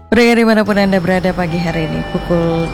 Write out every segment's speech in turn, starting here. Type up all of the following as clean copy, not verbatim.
Pendengar dimanapun Anda berada pagi hari ini pukul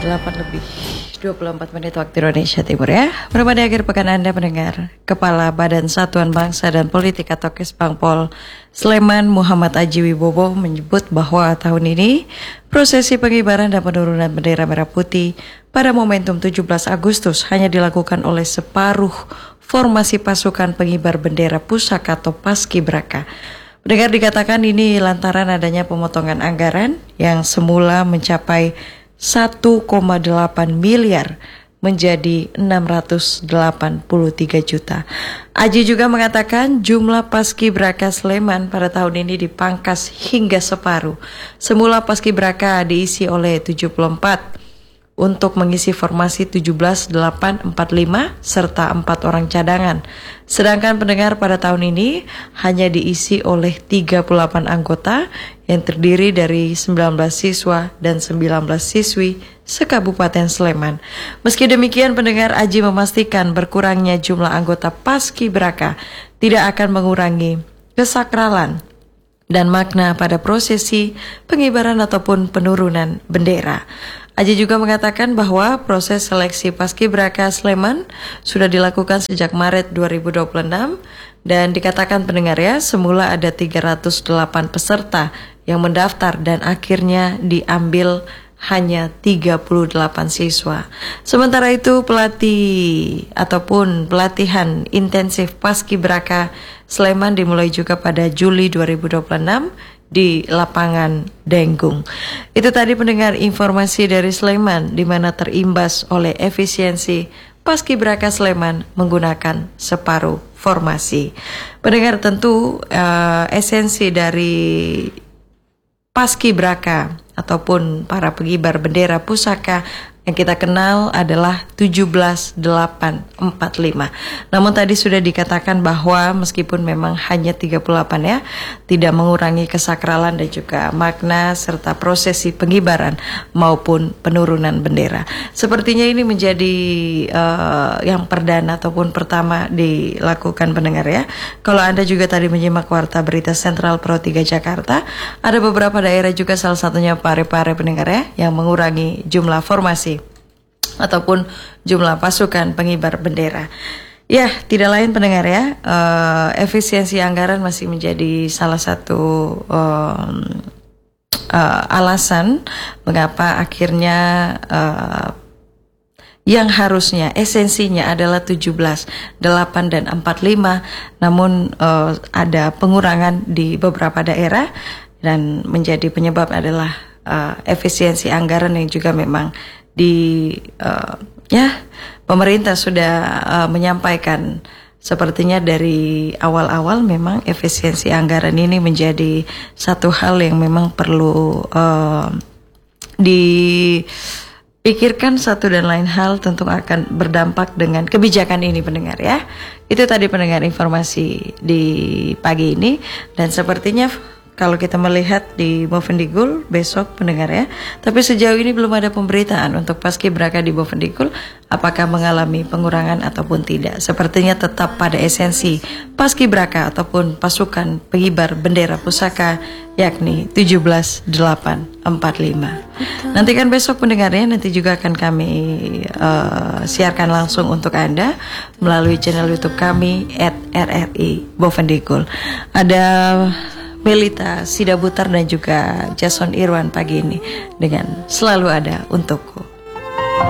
8:24 waktu Indonesia Timur ya. Berapa di akhir pekan Anda pendengar, Kepala Badan Satuan Bangsa dan Politik atau Kesbangpol Sleman Muhammad Aji Wibowo menyebut bahwa tahun ini prosesi pengibaran dan penurunan bendera merah putih pada momentum 17 Agustus hanya dilakukan oleh separuh formasi pasukan pengibar bendera pusaka atau paskibraka. Pendengar, dikatakan ini lantaran adanya pemotongan anggaran yang semula mencapai 1,8 miliar menjadi 683 juta. Aji juga mengatakan jumlah paskibraka Sleman pada tahun ini dipangkas hingga separuh. Semula paskibraka diisi oleh 74 untuk mengisi formasi 17-8-45 serta 4 orang cadangan. Sedangkan pendengar pada tahun ini hanya diisi oleh 38 anggota yang terdiri dari 19 siswa dan 19 siswi se-Kabupaten Sleman. Meski demikian pendengar, Aji memastikan berkurangnya jumlah anggota paskibraka tidak akan mengurangi kesakralan dan makna pada prosesi pengibaran ataupun penurunan bendera. Aji juga mengatakan bahwa proses seleksi paskibraka Sleman sudah dilakukan sejak Maret 2026 dan dikatakan pendengar ya, semula ada 308 peserta yang mendaftar dan akhirnya diambil hanya 38 siswa. Sementara itu pelatih ataupun pelatihan intensif paskibraka Sleman dimulai juga pada Juli 2026 di lapangan Denggung. Itu tadi pendengar informasi dari Sleman di mana terimbas oleh efisiensi paskibraka Sleman menggunakan separuh formasi. Pendengar, tentu esensi dari paskibraka ataupun para pengibar bendera pusaka yang kita kenal adalah 17-8-45. Namun tadi sudah dikatakan bahwa meskipun memang hanya 38 ya, tidak mengurangi kesakralan dan juga makna serta prosesi pengibaran maupun penurunan bendera. Sepertinya ini menjadi yang perdana ataupun pertama dilakukan pendengar ya. Kalau Anda juga tadi menyimak Warta Berita Sentral Pro 3 Jakarta, ada beberapa daerah juga salah satunya Parepare pendengar ya, yang mengurangi jumlah formasi ataupun jumlah pasukan pengibar bendera. Ya, tidak lain pendengar ya, efisiensi anggaran masih menjadi salah satu alasan mengapa akhirnya yang harusnya esensinya adalah 17, 8 dan 45, namun ada pengurangan di beberapa daerah dan menjadi penyebab adalah efisiensi anggaran yang juga memang pemerintah sudah menyampaikan sepertinya dari awal-awal memang efisiensi anggaran ini menjadi satu hal yang memang perlu dipikirkan. Satu dan lain hal tentu akan berdampak dengan kebijakan ini pendengar ya. Itu tadi pendengar informasi di pagi ini, dan sepertinya kalau kita melihat di Bovendigul besok pendengar ya, tapi sejauh ini belum ada pemberitaan untuk paskibraka di Bovendigul apakah mengalami pengurangan ataupun tidak. Sepertinya tetap pada esensi paskibraka ataupun pasukan pengibar bendera pusaka, yakni 17-8-45. Nantikan besok pendengarnya, nanti juga akan kami siarkan langsung untuk Anda melalui channel YouTube kami @RRI Bovendigul. Ada Melita Sidabutar dan juga Jason Irwan pagi ini dengan selalu ada untukku.